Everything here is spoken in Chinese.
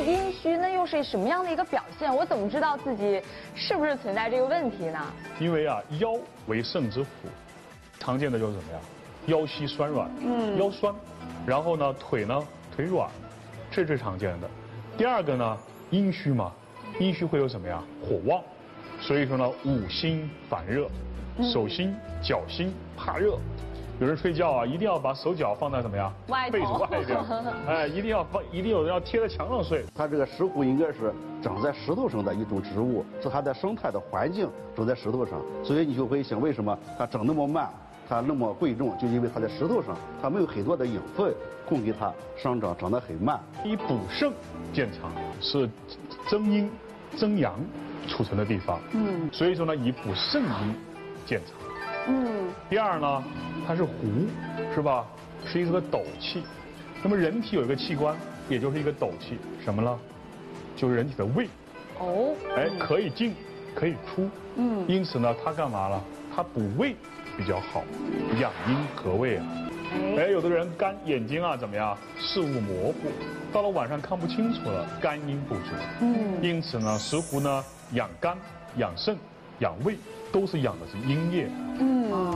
阴虚那又是什么样的一个表现？我怎么知道自己是不是存在这个问题呢？ 因为啊，腰为肾之府，常见的就是什么呀？腰膝酸软，腰酸，然后呢，腿软，这是最常见的。第二个呢，阴虚嘛，阴虚会有什么呀？火旺，所以说呢，五心烦热，手心、脚心怕热。有人睡觉啊，一定要把手脚放在什么呀？被子外边，哎，一定有人要贴在墙上睡。 它这个石斛应该是长在石头上的一种植物，是它的生态的环境长在石头上，所以你就会想，为什么它长那么慢，它那么贵重，就因为它在石头上，它没有很多的养分供给它生长，长得很慢。 以补肾见长是增阴增阳储存的地方，所以说呢，以补肾阴见长。第二呢，它是湖，是吧？是一个斗气。那么人体有一个器官，也就是一个斗气，什么呢？就是人体的胃。哦。哎，可以进，可以出。因此呢，它干嘛了？它补胃比较好，养阴和胃啊。哎，有的人眼睛啊怎么样？视物模糊，到了晚上看不清楚了，肝阴不足。因此呢，石斛呢养肝、养肾、养胃，都是养的是阴液。